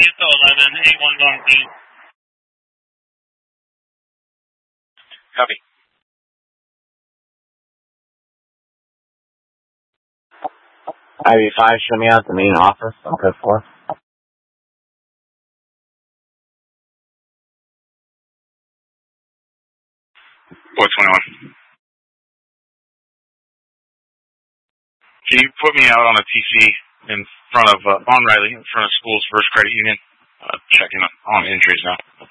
Houston 11, 81 going to. Copy. IV5, show me out the main office on code 4. 421. Can you put me out on a TC in front of, on Riley, in front of school's First Credit Union? Checking on injuries now.